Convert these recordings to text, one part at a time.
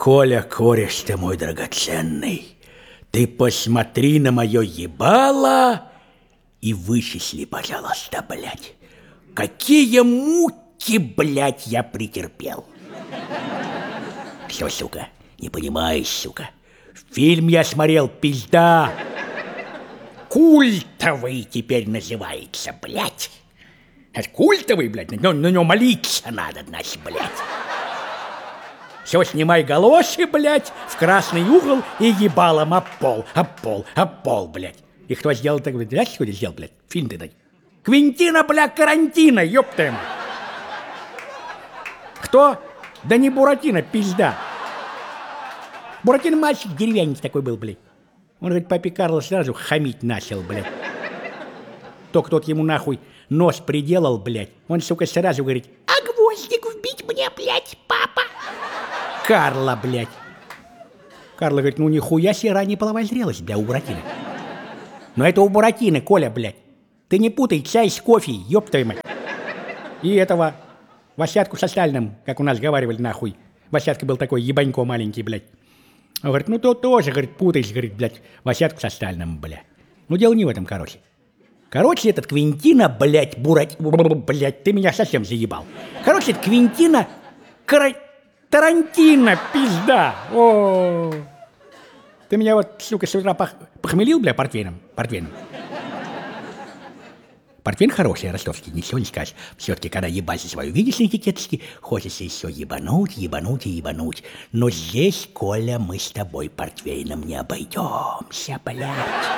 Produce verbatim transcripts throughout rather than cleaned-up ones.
Коля, кореш ты мой драгоценный, ты посмотри на мое ебало и вычисли, пожалуйста, блядь, какие муки, блядь, я претерпел. Что, сука, не понимаешь, сука? Фильм я смотрел, пизда. Культовый теперь называется, блядь. Это культовый, блядь, на, на него молиться надо, значит, блядь. Все, снимай галоши, блядь, в красный угол и ебалом об пол, об пол, об пол, блядь. И кто сделал так, блядь, знаешь, что сделал, блядь? Фильм ты дай. Квентина, блядь, Карантина, ёптаем. Кто? Да не Буратино, пизда. Буратино мальчик деревянец такой был, блядь. Он, говорит, папе Карло сразу хамить начал, блядь. Только тот ему нахуй нос приделал, блядь. Он, сука, сразу говорит: а гвоздик вбить мне, блядь, папа? Карло, блядь. Карло говорит: ну нихуя себе ранее половая зрелость, бля, у Буратино. Но это у Буратино, Коля, блядь. Ты не путай чай с кофе, ёб твою мать. И этого Васятку со Сталиным, как у нас говорили, нахуй. Васятка был такой ебанько маленький, блядь. Он говорит: ну то тоже, говорит, путаешь, говорит, блядь, Васятку со Сталиным, блядь. Ну дело не в этом, короче. Короче, этот Квентина, блядь, Бурат... Блядь, ты меня совсем заебал. Короче, это Квентина... Кара... Тарантино, пизда. О, ты меня вот, сука, с утра пох... похмелил, бля, портвейном? Портвейном. Портвейн хороший, ростовский, ничего не скажешь. Все-таки, когда ебать свою видишь на этикеточке, хочется еще ебануть, ебануть и ебануть. Но здесь, Коля, мы с тобой портвейном не обойдемся, блядь.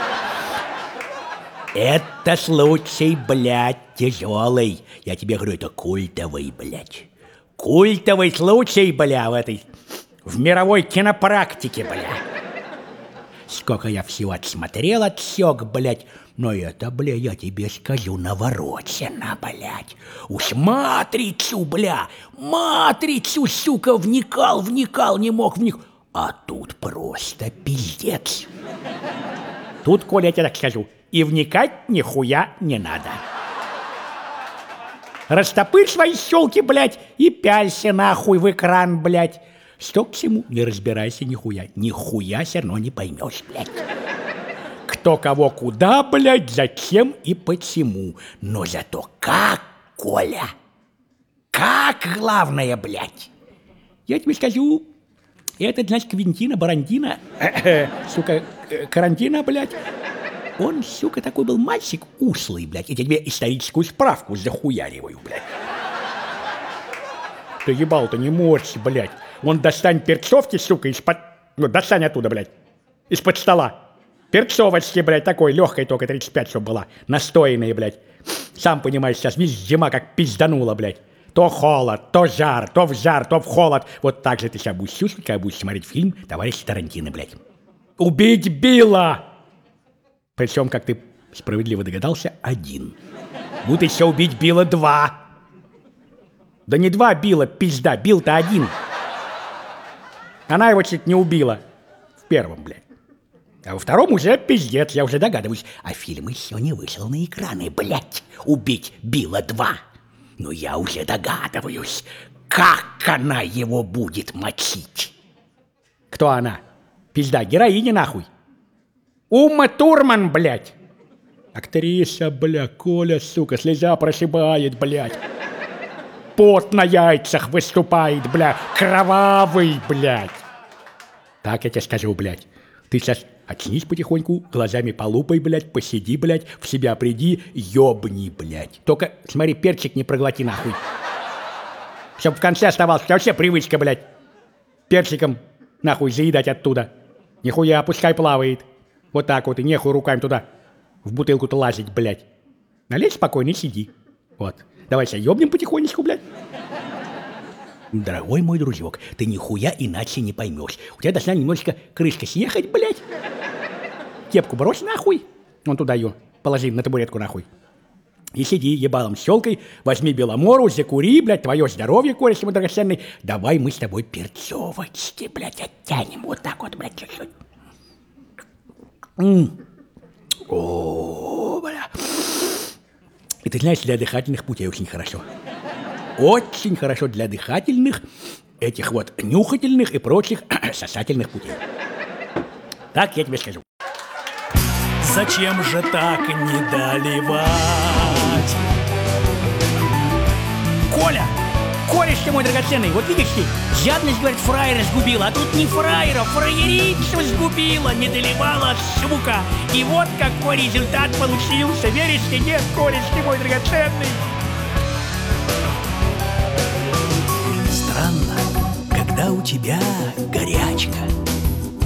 Это случай, блядь, тяжелый. Я тебе говорю, это культовый, блядь. Культовый случай, бля, в этой... В мировой кинопрактике, бля. Сколько я всего отсмотрел, отсек, блядь. Но это, бля, я тебе скажу, наворочено, блядь. Уж матрицу, бля, матрицу, сука, вникал, вникал, не мог вникнуть. А тут просто пиздец. Тут, Коля, я тебе так скажу, и вникать нихуя не надо. Растопырь свои щелки, блядь, и пялься нахуй в экран, блядь. Что к чему, не разбирайся нихуя. Нихуя все равно не поймешь, блядь. Кто кого куда, блядь, зачем и почему. Но зато как, Коля, как главное, блядь. Я тебе скажу, это, значит, Квентина, Барантино, сука, Карантина, блядь. Он, сука, такой был мальчик ушлый, блядь. Я тебе историческую справку захуяриваю, блядь. Ты ебал-то не морщи, блядь. Вон достань перцовки, сука, из-под... Ну, достань оттуда, блядь. Из-под стола. Перцовочки, блядь, такой легкой, только тридцать пять, чтобы была. Настоянные, блядь. Сам понимаешь, сейчас, видишь, зима как пизданула, блядь. То холод, то жар, то в жар, то в холод. Вот так же ты сейчас будешь чувствовать, когда будешь смотреть фильм «Товарищ Тарантино», блядь. Убить Билла! Причем, как ты справедливо догадался, один. Будут еще убить Билла два. Да не два Билла, пизда, Билл-то один. Она его чуть не убила. В первом, блядь. А во втором уже пиздец, я уже догадываюсь. А фильм еще не вышел на экраны, блядь. Убить Билла два. Но я уже догадываюсь, как она его будет мочить. Кто она? Пизда, героиня нахуй. Ума Турман, блядь. Актриса, бля, Коля, сука, слеза прошибает, блядь. Пот на яйцах выступает, бля, кровавый, блядь. Так я тебе скажу, блядь. Ты сейчас очнись потихоньку, глазами полупай, блядь, посиди, блядь, в себя приди, ёбни, блядь. Только, смотри, перчик не проглоти, нахуй. Чтоб в конце оставалось, вообще привычка, блядь. Перчиком, нахуй, заедать оттуда. Нихуя, пускай плавает. Вот так вот, и нехуй руками туда, в бутылку-то лазить, блядь. Налей спокойно и сиди. Вот. Давай себя ёбнем потихонечку, блядь. Дорогой мой дружок, ты нихуя иначе не поймешь. У тебя должна немножечко крышка съехать, блядь. Кепку брось нахуй. Вон туда ее положи на табуретку нахуй. И сиди ебалом щелкой, возьми беломору, закури, блядь, твое здоровье, кореш мой драгоценный. Давай мы с тобой перцовочки, блядь, оттянем. Вот так вот, блядь, чуть-чуть. М-м. О, бля. И ты знаешь, для дыхательных путей очень хорошо. Очень хорошо для дыхательных этих вот нюхательных и прочих сосательных путей. Так я тебе скажу. Зачем же так не доливать? Коля! Корешка мой драгоценный, вот видишь ты, жадность, говорит, фраера сгубила, а тут не фраера, фраерицу сгубила, не доливала, сука. И вот какой результат получился, веришь ты, нет, корешка мой драгоценный. Странно, когда у тебя горячка,